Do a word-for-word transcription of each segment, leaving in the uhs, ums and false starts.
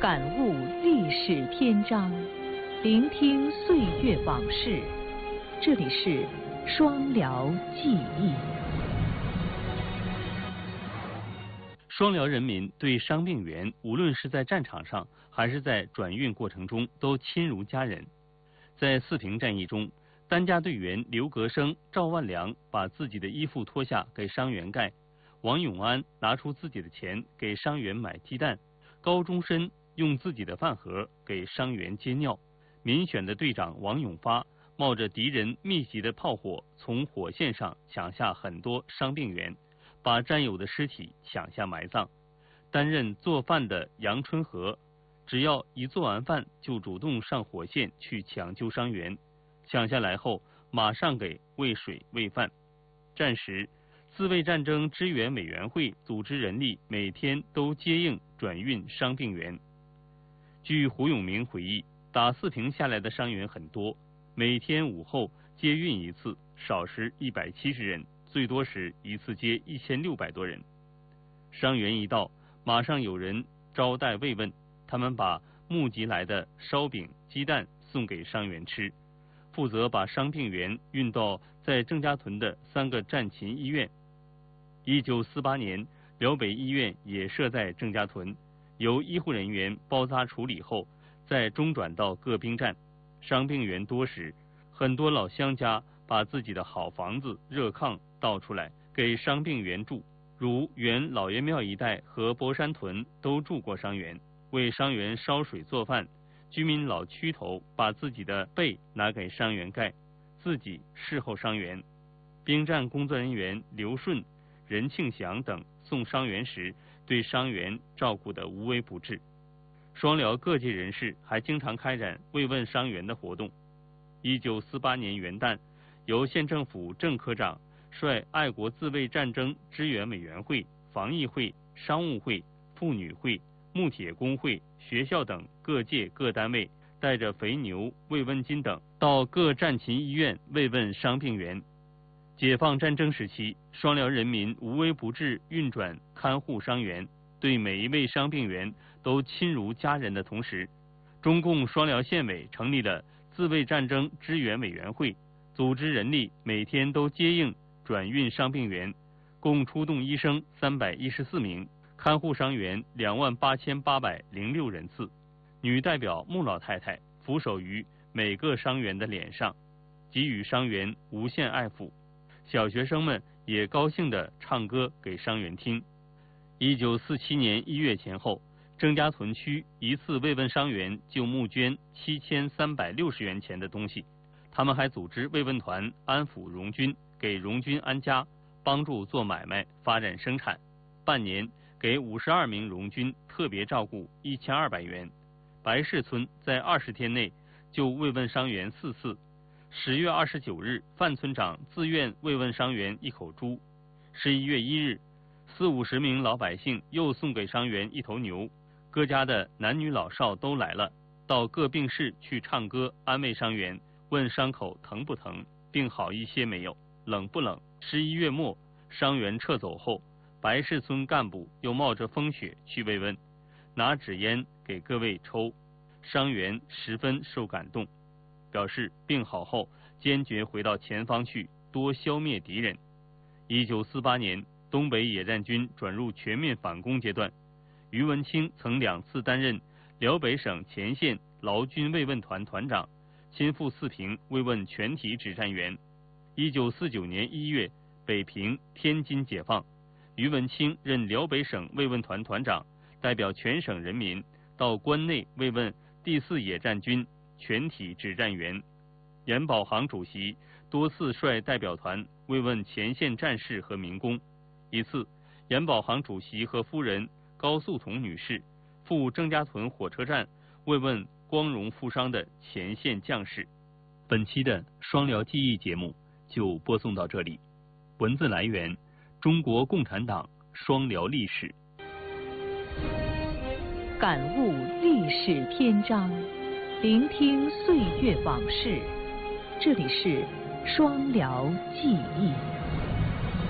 感悟历史篇章，聆听岁月往事。这里是双辽记忆。 双辽人民对伤病员，无论是在战场上还是在转运过程中，都亲如家人。在四平战役中，担架队员刘格生、赵万良把自己的衣服脱下给伤员盖，王永安拿出自己的钱给伤员买鸡蛋，高中生用自己的饭盒给伤员接尿。民选的队长王永发冒着敌人密集的炮火，从火线上抢下很多伤病员，把战友的尸体抢下埋葬。担任做饭的杨春和，只要一做完饭就主动上火线去抢救伤员，抢下来后马上给喂水喂饭。战时，自卫战争支援委员会组织人力每天都接应转运伤病员。据胡永明回忆，打四平下来的伤员很多，每天午后接运一次，少时一百七十人，最多时一次接一千六百多人。伤员一到，马上有人招待慰问，他们把募集来的烧饼、鸡蛋送给伤员吃，负责把伤病员运到在郑家屯的三个战勤医院。一九四八年，辽北医院也设在郑家屯，由医护人员包扎处理后，再中转到各兵站。伤病员多时，很多老乡家把自己的好房子、热炕倒出来给伤病员住，如原老爷庙一带和博山屯都住过伤员，为伤员烧水做饭。居民老区头把自己的被拿给伤员盖，自己侍候伤员。兵站工作人员刘顺、任庆祥等送伤员时，对伤员照顾得无微不至。双辽各界人士还经常开展慰问伤员的活动。一九四八年元旦，由县政府郑科长率爱国自卫战争支援委员会、防疫会、商务会、妇女会、木铁工会、学校等各界各单位，带着肥牛、慰问金等到各战勤医院慰问伤病员。解放战争时期，双辽人民无微不至运转看护伤员，对每一位伤病员都亲如家人的同时，中共双辽县委成立了自卫战争支援委员会，组织人力每天都接应转运伤病员，共出动医生三百一十四名，看护伤员两万八千八百零六人次。女代表穆老太太俯首于每个伤员的脸上，给予伤员无限爱抚。小学生们也高兴地唱歌给伤员听。一九四七年一月前后，郑家屯区一次慰问伤员就募捐七千三百六十元钱的东西。他们还组织慰问团安抚荣军，给荣军安家，帮助做买卖，发展生产。半年给五十二名荣军特别照顾一千二百元。白氏村在二十天内就慰问伤员四次。十月二十九日，范村长自愿慰问伤员一口猪。十一月一日，四五十名老百姓又送给伤员一头牛。各家的男女老少都来了，到各病室去唱歌安慰伤员，问伤口疼不疼，病好一些没有，冷不冷。十一月末，伤员撤走后，白氏村干部又冒着风雪去慰问，拿纸烟给各位抽。伤员十分受感动，表示病好后坚决回到前方去，多消灭敌人。一九四八年，东北野战军转入全面反攻阶段，于文清曾两次担任辽北省前线劳军慰问团团长，亲赴四平慰问全体指战员。一九四九年一月，北平、天津解放，于文清任辽北省慰问团团长，代表全省人民到关内慰问第四野战军全体指战员。严保行主席多次率代表团慰问前线战士和民工。一次，严保行主席和夫人高素彤女士赴郑家屯火车站慰问光荣负伤的前线将士。本期的双辽记忆节目就播送到这里。文字来源：中国共产党双辽历史。 感悟历史篇章，聆听岁月往事。这里是双辽记忆。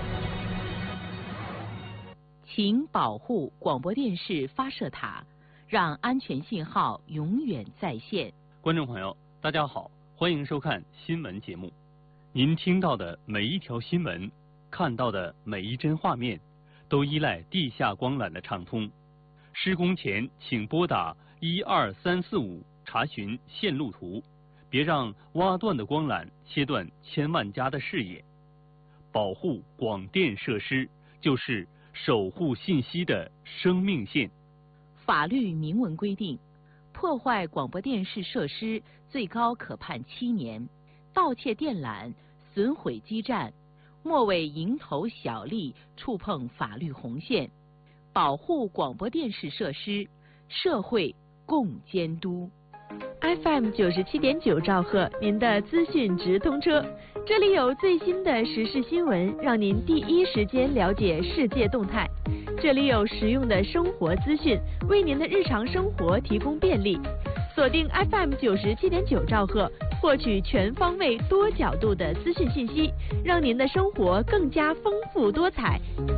请保护广播电视发射塔， 让安全信号永远在线。 观众朋友，大家好，欢迎收看新闻节目。您听到的每一条新闻，看到的每一帧画面，都依赖地下光缆的畅通。施工前请拨打一二三四五查询线路图，别让挖断的光缆切断千万家的视野。保护广电设施就是守护信息的生命线。 法律明文规定，破坏广播电视设施最高可判七年，盗窃电缆、损毁基站，莫为蝇头小利触碰法律红线。保护广播电视设施，社会共监督。F M 九十七点九兆赫，您的资讯直通车，这里有最新的时事新闻，让您第一时间了解世界动态。这里有实用的生活资讯，为您的日常生活提供便利。锁定 F M 九十七点九兆赫，获取全方位、多角度的资讯信息，让您的生活更加丰富多彩。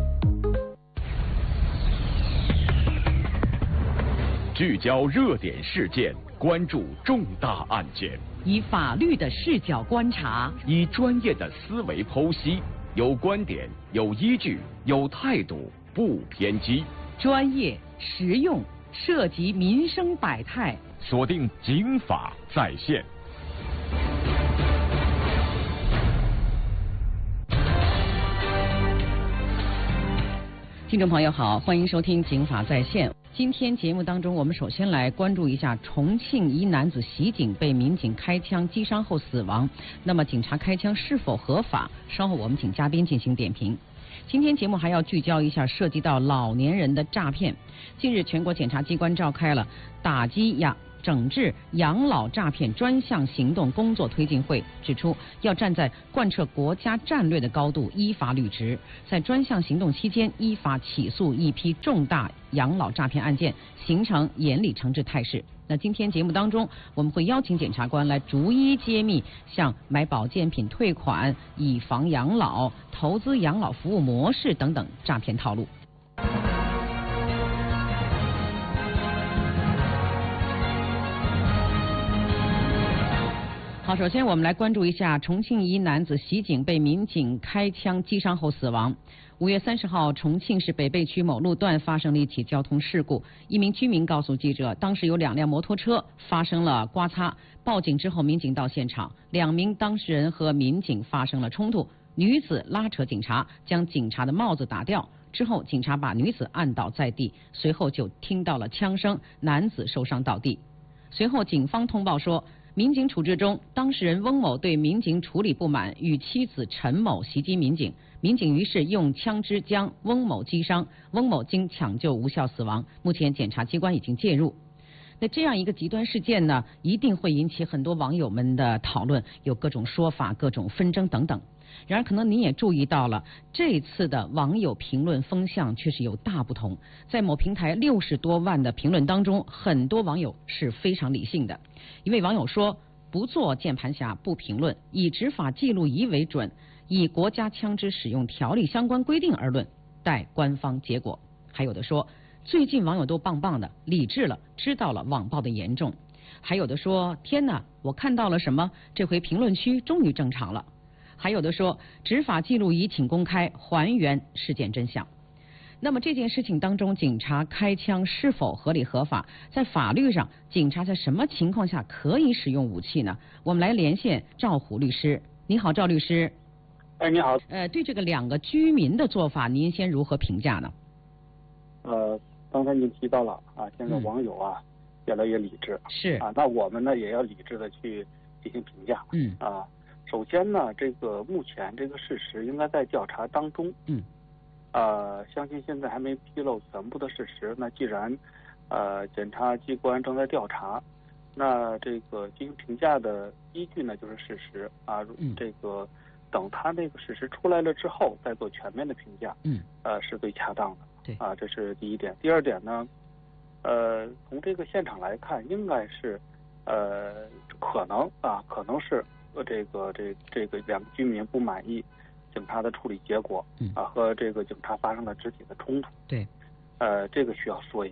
聚焦热点事件，关注重大案件， 以法律的视角观察， 以专业的思维剖析，有观点，有依据，有态度，不偏激， 专业实用，涉及民生百态。 锁定警法在线。 听众朋友好，欢迎收听警法在线。今天节目当中，我们首先来关注一下重庆一男子袭警被民警开枪击伤后死亡，那么警察开枪是否合法？稍后我们请嘉宾进行点评。今天节目还要聚焦一下涉及到老年人的诈骗。近日，全国检察机关召开了打击呀整治养老诈骗专项行动工作推进会，指出要站在贯彻国家战略的高度，依法履职，在专项行动期间依法起诉一批重大养老诈骗案件，形成严厉惩治态势。那今天节目当中，我们会邀请检察官来逐一揭秘像买保健品退款、以房养老、投资养老服务模式等等诈骗套路。好，首先我们来关注一下重庆一男子袭警被民警开枪击伤后死亡。五月三十号，重庆市北碚区某路段发生了一起交通事故，一名居民告诉记者，当时有两辆摩托车发生了刮擦，报警之后，民警到现场，两名当事人和民警发生了冲突，女子拉扯警察，将警察的帽子打掉。之后，警察把女子按倒在地，随后就听到了枪声，男子受伤倒地。随后，警方通报说，民警处置中，当事人翁某对民警处理不满，与妻子陈某袭击民警，民警于是用枪支将翁某击伤，翁某经抢救无效死亡。目前检察机关已经介入。那这样一个极端事件呢，一定会引起很多网友们的讨论，有各种说法、各种纷争等等。然而，可能您也注意到了，这次的网友评论风向却是有大不同。在某平台六十多万的评论当中，很多网友是非常理性的。一位网友说：“不做键盘侠，不评论，以执法记录仪为准，以国家枪支使用条例相关规定而论，待官方结果。”还有的说：“最近网友都棒棒的，理智了，知道了网暴的严重。”还有的说：“天哪，我看到了什么？这回评论区终于正常了。”还有的说，执法记录仪请公开，还原事件真相。那么这件事情当中，警察开枪是否合理合法？在法律上，警察在什么情况下可以使用武器呢？我们来连线赵虎律师。你好，赵律师。 哎，你好。 呃，对这个两个居民的做法，您先如何评价呢？ 呃，刚才您提到了啊，现在网友啊、嗯、越来越理智。 是啊，那我们呢也要理智的去进行评价。 嗯啊。首先呢，这个目前这个事实应该在调查当中。 嗯。 呃，相信现在还没披露全部的事实。那既然，呃，检察机关正在调查，那这个进行评价的依据呢就是事实啊。 嗯。 这个等他这个事实出来了之后，再做全面的评价。 嗯。 呃，是最恰当的。 对。 啊，这是第一点。第二点呢，呃，从这个现场来看，应该是，呃，可能啊，可能是。和这个这这个两个居民不满意警察的处理结果， 嗯、 啊，和这个警察发生了肢体的冲突。 对， 呃，这个需要说一下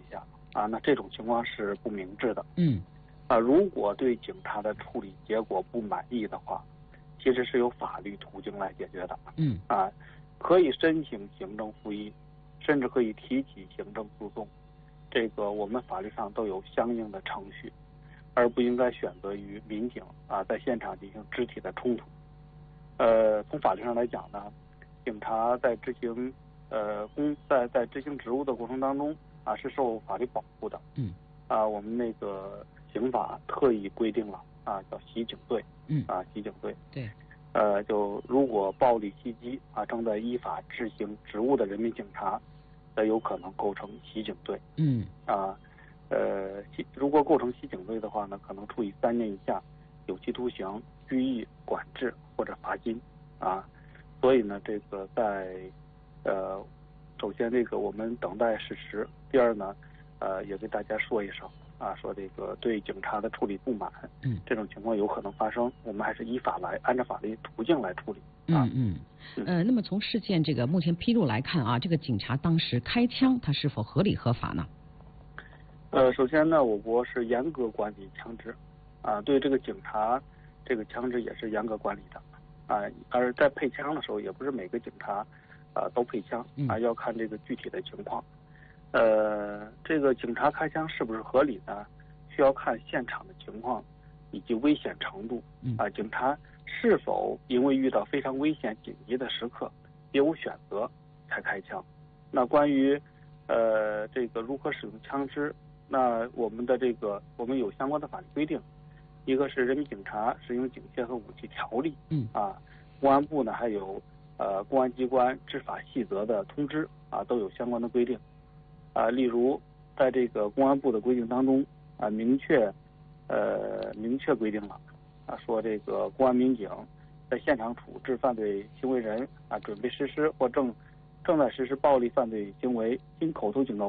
啊，那这种情况是不明智的。 嗯。 啊，如果对警察的处理结果不满意的话，其实是有法律途径来解决的。 嗯。 啊，可以申请行政复议，甚至可以提起行政诉讼，这个我们法律上都有相应的程序，而不应该选择于民警啊在现场进行肢体的冲突。呃，从法律上来讲呢，警察在执行呃公在在执行职务的过程当中啊是受法律保护的。 嗯。 啊，我们那个刑法特意规定了啊，叫袭警罪。 嗯。 啊，袭警罪。 对。 呃，就如果暴力袭击啊正在依法执行职务的人民警察，则有可能构成袭警罪。 嗯。 啊，呃，如果构成袭警罪的话呢，可能处以三年以下有期徒刑、拘役、管制或者罚金。啊，所以呢，这个在呃，首先这个我们等待事实，第二呢，呃，也给大家说一声啊，说这个对警察的处理不满， 嗯， 这种情况有可能发生，我们还是依法来按照法律途径来处理。 嗯嗯，呃，那么从事件这个目前披露来看啊，这个警察当时开枪，他是否合理合法呢？ 呃，首先呢，我国是严格管理枪支，啊，对这个警察这个枪支也是严格管理的。啊，而在配枪的时候，也不是每个警察啊都配枪啊，要看这个具体的情况。呃，这个警察开枪是不是合理呢？需要看现场的情况以及危险程度。啊，警察是否因为遇到非常危险紧急的时刻，别无选择才开枪？那关于呃这个如何使用枪支，那我们的这个我们有相关的法律规定。一个是人民警察使用警械和武器条例， 嗯啊，公安部呢还有呃公安机关执法细则的通知啊，都有相关的规定，啊，例如在这个公安部的规定当中啊，明确呃明确规定了啊，说这个公安民警在现场处置犯罪行为人啊，准备实施或正正在实施暴力犯罪行为，经口头警告